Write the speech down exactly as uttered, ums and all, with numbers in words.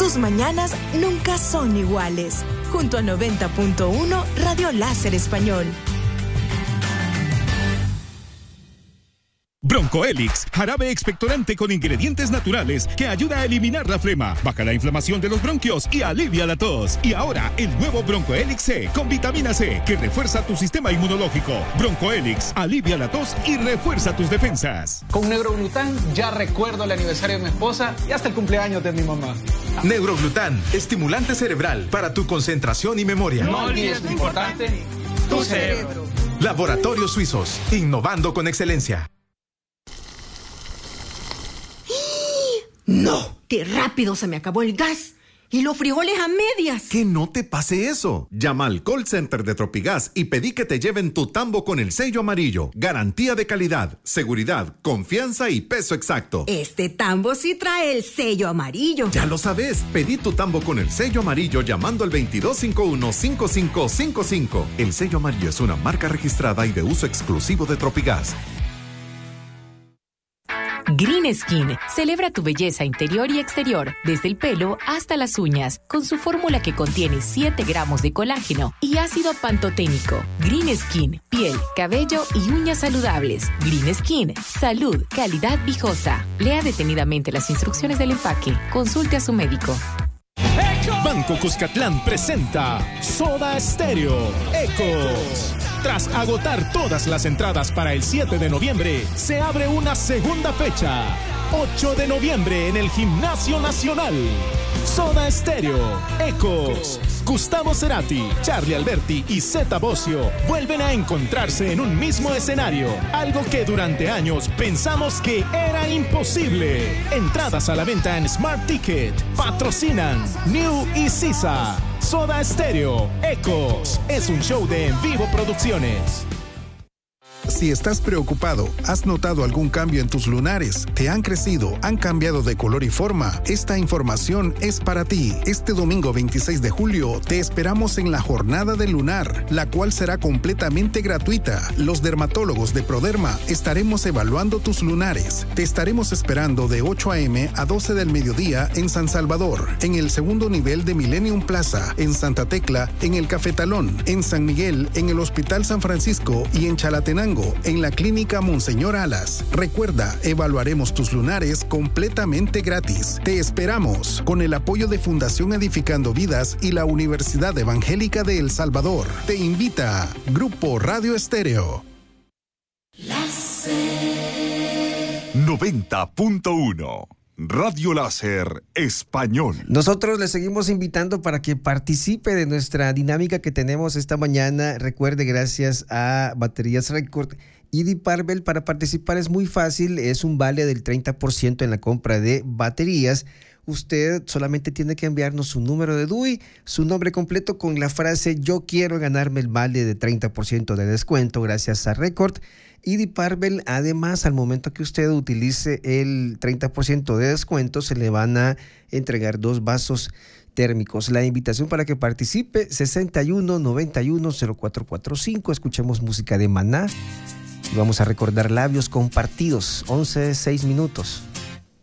Tus mañanas nunca son iguales. Junto a noventa punto uno Radio Láser Español. Broncoelix, jarabe expectorante con ingredientes naturales que ayuda a eliminar la flema, baja la inflamación de los bronquios y alivia la tos. Y ahora, el nuevo Broncoelix C con vitamina C que refuerza tu sistema inmunológico. Broncoelix, alivia la tos y refuerza tus defensas. Con Neuroglután ya recuerdo el aniversario de mi esposa y hasta el cumpleaños de mi mamá. Neuroglután, estimulante cerebral para tu concentración y memoria. No olvides lo importante, tu cerebro. Laboratorios Suizos, innovando con excelencia. ¡No! ¡Qué rápido se me acabó el gas! ¡Y los frijoles a medias! Que no te pase eso. Llama al call center de Tropigas y pedí que te lleven tu tambo con el sello amarillo. Garantía de calidad, seguridad, confianza y peso exacto. Este tambo sí trae el sello amarillo. Ya lo sabes. Pedí tu tambo con el sello amarillo llamando al veintidós cincuenta y uno, cincuenta y cinco cincuenta y cinco. El sello amarillo es una marca registrada y de uso exclusivo de Tropigas. Green Skin celebra tu belleza interior y exterior, desde el pelo hasta las uñas, con su fórmula que contiene siete gramos de colágeno y ácido pantoténico. Green Skin, piel, cabello y uñas saludables. Green Skin, salud, calidad viejosa. Lea detenidamente las instrucciones del empaque. Consulte a su médico. Banco Cuscatlán presenta Soda Stereo Ecos. Tras agotar todas las entradas para el siete de noviembre, se abre una segunda fecha. ocho de noviembre en el Gimnasio Nacional. Soda Stereo Ecos. Gustavo Cerati, Charlie Alberti y Zeta Bosio vuelven a encontrarse en un mismo escenario. Algo que durante años pensamos que era imposible. Entradas a la venta en Smart Ticket. Patrocinan New y Sisa. Soda Stereo Ecos es un show de En Vivo Producciones. Si estás preocupado, has notado algún cambio en tus lunares, te han crecido, han cambiado de color y forma, esta información es para ti. Este domingo veintiséis de julio te esperamos en la Jornada del Lunar, la cual será completamente gratuita. Los dermatólogos de Proderma estaremos evaluando tus lunares. Te estaremos esperando de ocho a eme a doce del mediodía en San Salvador, en el segundo nivel de Millennium Plaza, en Santa Tecla, en el Cafetalón, en San Miguel, en el Hospital San Francisco y en Chalatenango, en la Clínica Monseñor Alas. Recuerda, evaluaremos tus lunares completamente gratis. Te esperamos con el apoyo de Fundación Edificando Vidas y la Universidad Evangélica de El Salvador. Te invita Grupo Radio Estéreo. noventa punto uno Radio Láser Español. Nosotros le seguimos invitando para que participe de nuestra dinámica que tenemos esta mañana. Recuerde, gracias a Baterías Record y Deep Purple, para participar es muy fácil. Es un vale del treinta por ciento en la compra de baterías. Usted solamente tiene que enviarnos su número de D U I, su nombre completo con la frase "yo quiero ganarme el vale de treinta por ciento de descuento gracias a Record". Y Deep Purple, además, al momento que usted utilice el treinta por ciento de descuento, se le van a entregar dos vasos térmicos. La invitación para que participe, sesenta y uno, noventa y uno, cero cuatro cuatro cinco. Escuchemos música de Maná y vamos a recordar Labios Compartidos, once, seis minutos.